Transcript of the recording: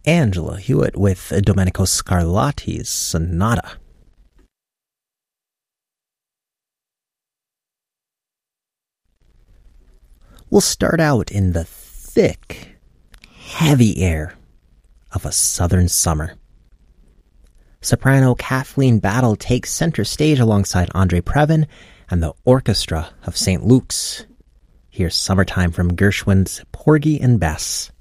Angela Hewitt with Domenico Scarlatti's Sonata. We'll start out in the thick, heavy air of a southern summer. Soprano Kathleen Battle takes center stage alongside Andre Previn and the orchestra of St. Luke's. Here's Summertime from Gershwin's Porgy and Bess.